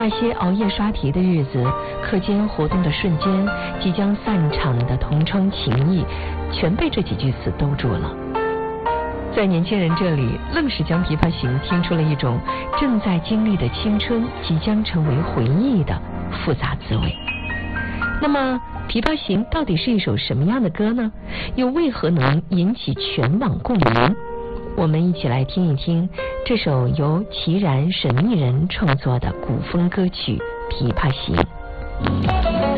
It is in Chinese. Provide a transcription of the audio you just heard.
那些熬夜刷题的日子，课间活动的瞬间，即将散场的同窗情谊，全被这几句词兜住了。在年轻人这里，愣是将《琵琶行》听出了一种正在经历的青春即将成为回忆的复杂滋味。那么，《琵琶行》到底是一首什么样的歌呢？又为何能引起全网共鸣？我们一起来听一听这首由齐然、沈密人创作的古风歌曲《琵琶行》。